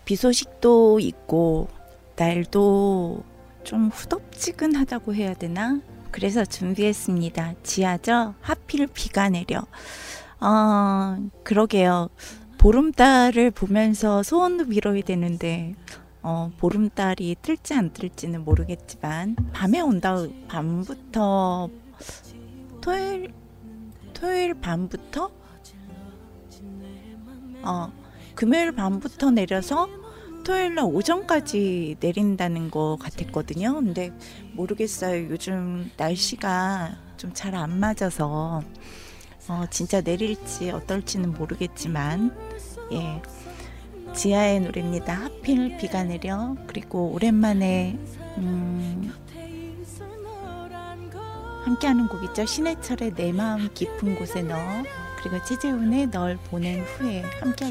비 소식도 있고 날도 좀 후덥지근하다고 해야 되나? 그래서 준비했습니다. 지하죠? 하필 비가 내려. 그러게요. 보름달을 보면서 소원도 빌어야 되는데 보름달이 뜰지 안 뜰지는 모르겠지만 밤에 온다. 밤부터 토요일 밤부터 금요일 밤부터 내려서 토요일날 오전까지 내린다는 것 같았거든요. 근데 모르겠어요. 요즘 날씨가 좀 잘 안 맞아서 진짜 내릴지 어떨지는 모르겠지만 예, 지하의 노래입니다. 하필 비가 내려. 그리고 오랜만에 함께하는 곡 있죠. 신해철의 내 마음 깊은 곳에 넣어, 그리고 최재훈의 널 보낸 후에 함께